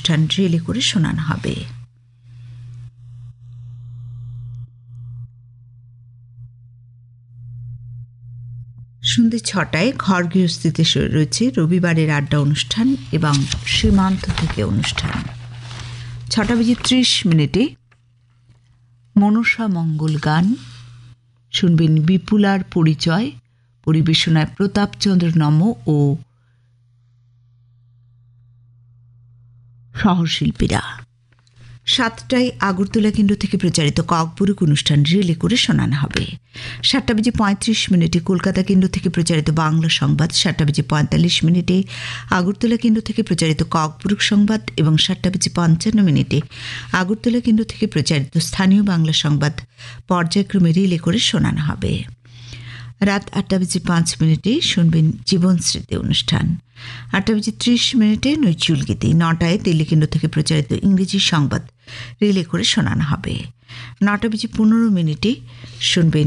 অনুষ্ঠান রিলে করে শোনানো হবে। সন্ধ্যে 6টায় ঘর গৃহস্থিতে রয়েছে রবিবারের আড্ডা অনুষ্ঠান এবং সীমান্ত থেকে অনুষ্ঠান। 6:30 মনসা মঙ্গল গান শুনবেন বিপুলার পরিচয়, পরিবেশনায় প্রতাপচন্দ্র নম ও সহশিল্পীরা। 7টায় আগরতলা কেন্দ্র থেকে প্রচারিত ককবরক অনুষ্ঠান রিলে করে শোনানো হবে। 7:35 কলকাতা কেন্দ্র থেকে প্রচারিত বাংলা সংবাদ, 7:45 আগরতলা কেন্দ্র থেকে প্রচারিত ককবরক সংবাদ এবং 7:55 আগরতলা কেন্দ্র থেকে প্রচারিত স্থানীয় বাংলা সংবাদ পর্যায়ক্রমে রিলে করে শোনানো হবে। রাত 8:05 শুনবেন জীবন স্মৃতি অনুষ্ঠান। 8:30 নৈচুল গীতি। 9টায় দিল্লি কেন্দ্র থেকে প্রচারিত ইংরেজি সংবাদ রিলে করে শোনানো হবে। 9:15 শুনবেন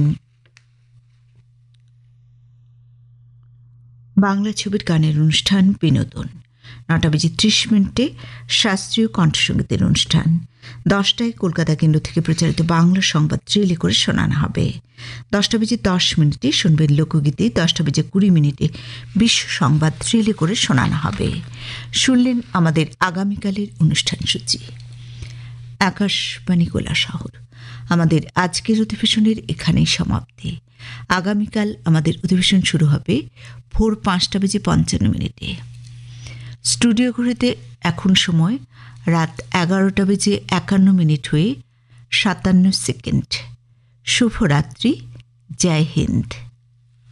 বাংলা ছবির গানের অনুষ্ঠান বিনোদন। 9:30 শাস্ত্রীয় কণ্ঠসঙ্গীতের অনুষ্ঠান। 10টায় কলকাতা কেন্দ্র থেকে প্রচারিত বাংলা সংবাদ রিলে করে শোনানো হবে। 10:10 শুনবেন লোকগীতি। 10:20 বিশ্ব সংবাদ রিলে করে শোনানো হবে। শুনলেন আমাদের আগামীকালের অনুষ্ঠান সূচি। আকাশবাণী কৈলাসহর। আমাদের আজকের অধিবেশনের এখানেই সমাপ্তি। আগামীকাল আমাদের অধিবেশন শুরু হবে ভোর 5:55। স্টুডিও ঘড়িতে এখন সময় রাত 11:51 হয়ে 57 সেকেন্ড। শুভরাত্রি। জয় হিন্দ।